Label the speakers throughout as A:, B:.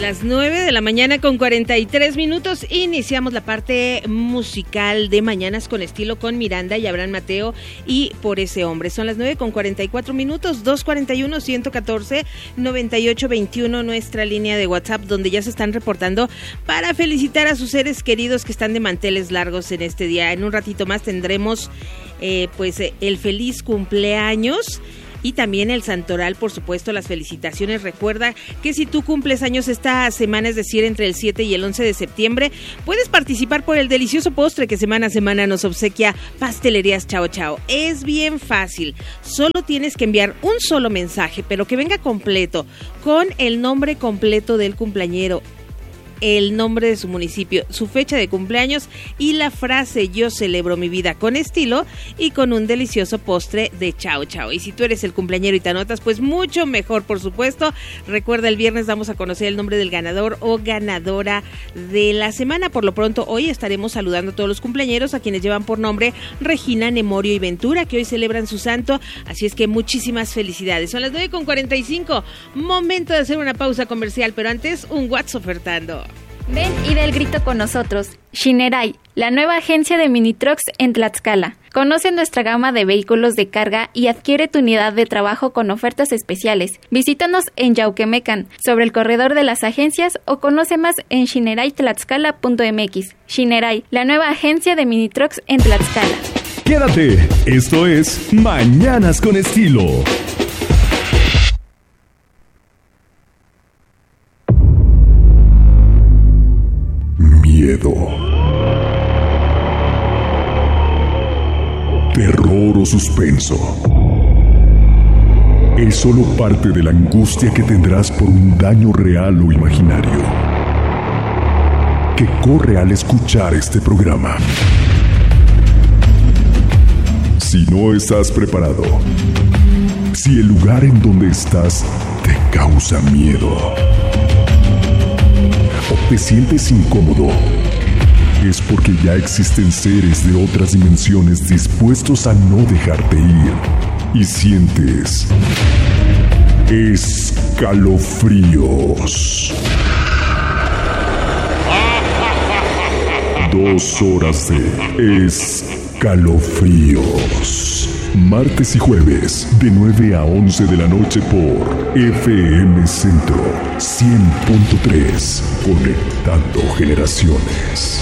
A: las 9 de la mañana con 43 minutos. Iniciamos la parte musical de Mañanas con Estilo con Miranda y Abraham Mateo y Por Ese Hombre. Son las 9 con 44 minutos, 241-114-9821, nuestra línea de WhatsApp, donde ya se están reportando para felicitar a sus seres queridos que están de manteles largos en este día. En un ratito más tendremos el feliz cumpleaños y también el santoral, por supuesto, las felicitaciones. Recuerda que si tú cumples años esta semana, es decir, entre el 7 y el 11 de septiembre, puedes participar por el delicioso postre que semana a semana nos obsequia Pastelerías Chao Chao. Es bien fácil, solo tienes que enviar un solo mensaje, pero que venga completo, con el nombre completo del cumpleañero, el nombre de su municipio, su fecha de cumpleaños y la frase "Yo celebro mi vida con estilo", y con un delicioso postre de Chao Chao. Y si tú eres el cumpleañero y te anotas, pues mucho mejor, por supuesto. Recuerda, el viernes vamos a conocer el nombre del ganador o ganadora de la semana. Por lo pronto, hoy estaremos saludando a todos los cumpleañeros, a quienes llevan por nombre Regina, Nemorio y Ventura, que hoy celebran su santo, así es que muchísimas felicidades. Son las 9:45, momento de hacer una pausa comercial, pero antes un WhatsApp ofertando.
B: Ven y da el grito con nosotros. Shinerai, la nueva agencia de mini trucks en Tlaxcala. Conoce nuestra gama de vehículos de carga y adquiere tu unidad de trabajo con ofertas especiales. Visítanos en Yauquemecan, sobre el corredor de las agencias, o conoce más en shineraytlaxcala.mx. Shinerai, la nueva agencia de mini trucks en Tlaxcala.
C: Quédate, esto es Mañanas con Estilo. Miedo, terror o suspenso es solo parte de la angustia que tendrás por un daño real o imaginario que corre al escuchar este programa. Si no estás preparado, si el lugar en donde estás te causa miedo o te sientes incómodo, es porque ya existen seres de otras dimensiones dispuestos a no dejarte ir, y sientes escalofríos. 2 horas de escalofríos. Martes y jueves, de 9 a 11 de la noche por FM Centro 100.3, conectando generaciones.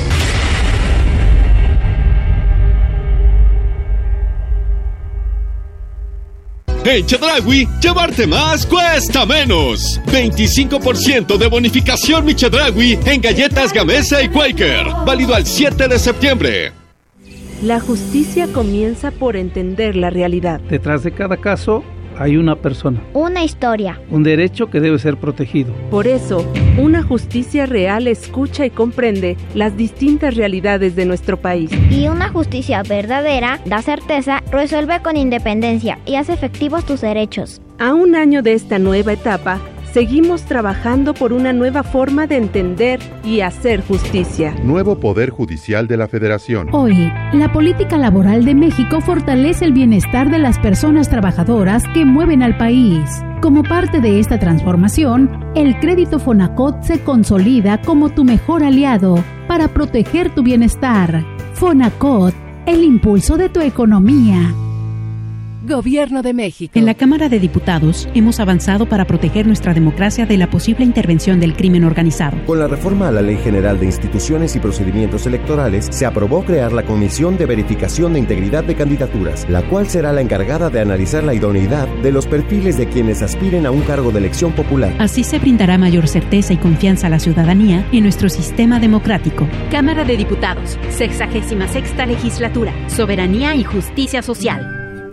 D: En Chedraui, llevarte más cuesta menos. 25% de bonificación Mi Chedraui en galletas Gamesa y Quaker. Válido al 7 de septiembre.
E: La justicia comienza por entender la realidad.
F: Detrás de cada caso hay una persona.
G: Una historia.
F: Un derecho que debe ser protegido.
E: Por eso, una justicia real escucha y comprende las distintas realidades de nuestro país.
G: Y una justicia verdadera da certeza, resuelve con independencia y hace efectivos tus derechos.
E: A un año de esta nueva etapa, seguimos trabajando por una nueva forma de entender y hacer justicia.
H: Nuevo Poder Judicial de la Federación.
I: Hoy, la política laboral de México fortalece el bienestar de las personas trabajadoras que mueven al país. Como parte de esta transformación, el crédito Fonacot se consolida como tu mejor aliado para proteger tu bienestar. Fonacot, el impulso de tu economía.
J: Gobierno de México.
K: En la Cámara de Diputados hemos avanzado para proteger nuestra democracia de la posible intervención del crimen organizado.
L: Con la reforma a la Ley General de Instituciones y Procedimientos Electorales, se aprobó crear la Comisión de Verificación de Integridad de Candidaturas, la cual será la encargada de analizar la idoneidad de los perfiles de quienes aspiren a un cargo de elección popular.
K: Así se brindará mayor certeza y confianza a la ciudadanía en nuestro sistema democrático.
J: Cámara de Diputados, 66ª Legislatura, Soberanía y Justicia Social.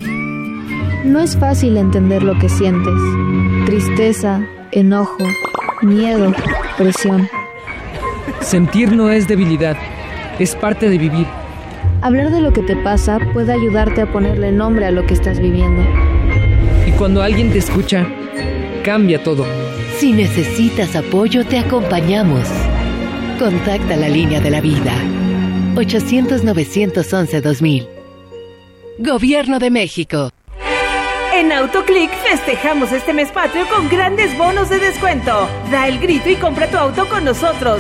M: No es fácil entender lo que sientes. Tristeza, enojo, miedo, presión.
N: Sentir no es debilidad, es parte de vivir.
M: Hablar de lo que te pasa puede ayudarte a ponerle nombre a lo que estás viviendo.
N: Y cuando alguien te escucha, cambia todo.
O: Si necesitas apoyo, te acompañamos. Contacta la línea de la vida. 800-911-2000. Gobierno de México.
P: En AutoClick festejamos este mes patrio con grandes bonos de descuento. Da el grito y compra tu auto con nosotros.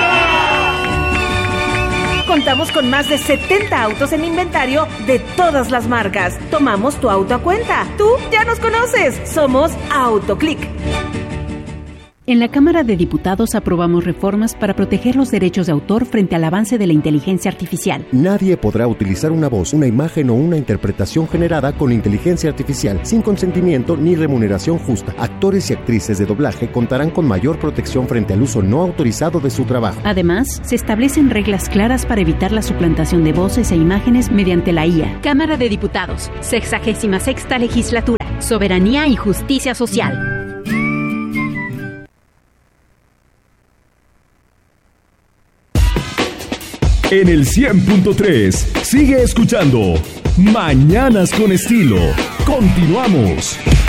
P: Contamos con más de 70 autos en inventario de todas las marcas. Tomamos tu auto a cuenta. Tú ya nos conoces. Somos AutoClick.
K: En la Cámara de Diputados aprobamos reformas para proteger los derechos de autor frente al avance de la inteligencia artificial.
L: Nadie podrá utilizar una voz, una imagen o una interpretación generada con inteligencia artificial sin consentimiento ni remuneración justa. Actores y actrices de doblaje contarán con mayor protección frente al uso no autorizado de su trabajo.
K: Además, se establecen reglas claras para evitar la suplantación de voces e imágenes mediante la IA.
J: Cámara de Diputados, 66ª Legislatura, Soberanía y Justicia Social.
C: En el 100.3, sigue escuchando Mañanas con Estilo. Continuamos.